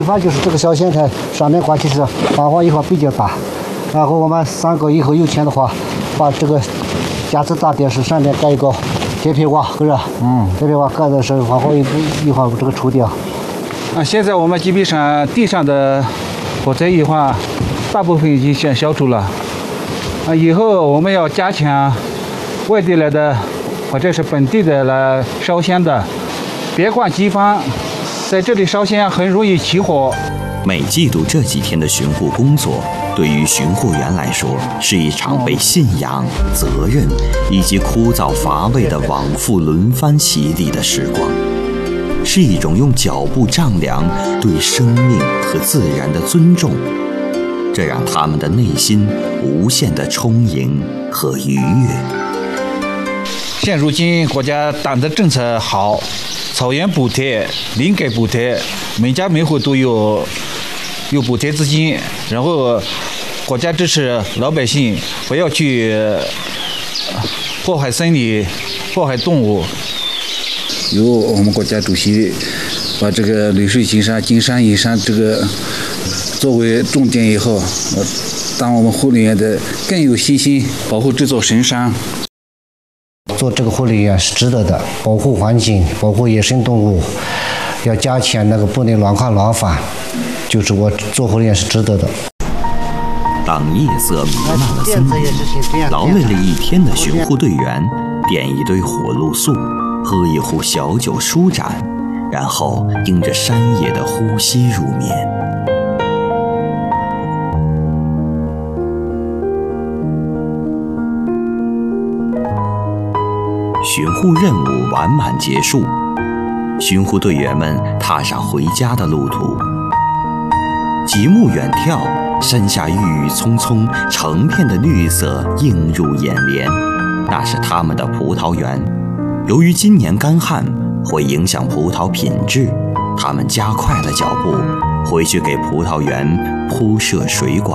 方就是这个小线台上面挂起是花花一块比较大，然后我们3个以后有钱的话，把这个架子大电视上面盖一个铁皮瓦，是吧？铁皮瓦盖的是花花一块这个除掉。 现在我们基本上地上的火灾异化大部分已经消除了。以后我们要加强外地来的或者是本地的来烧香的，别挂机房，在这里烧香很容易起火。 每季度这几天的巡护工作，对于巡护员来说，是一场被信仰、责任以及枯燥乏味的往复轮番洗礼的时光，是一种用脚步丈量对生命和自然的尊重，这让他们的内心无限的充盈和愉悦。 现如今国家党的政策好，草原补贴、林改补贴，每家每户都有补贴资金，然后国家支持老百姓不要去破坏森林、破坏动物。 由我们国家主席把这个绿水青山、金山银山这个作为重点以后，当我们护林员的更有信心保护这座神山。 做这个护林员是值得的，保护环境，保护野生动物，要加强那个不能乱砍乱伐，就是我做护林员是值得的。 当夜色弥漫了森林，劳累了一天的巡护队员点一堆火露素，喝一壶小酒舒展，然后迎着山野的呼吸入眠。巡护任务完满结束，巡护队员们踏上回家的路途。极目远眺，山下郁郁葱葱，成片的绿色映入眼帘，那是他们的葡萄园。由于今年干旱会影响葡萄品质，他们加快了脚步，回去给葡萄园铺设水管。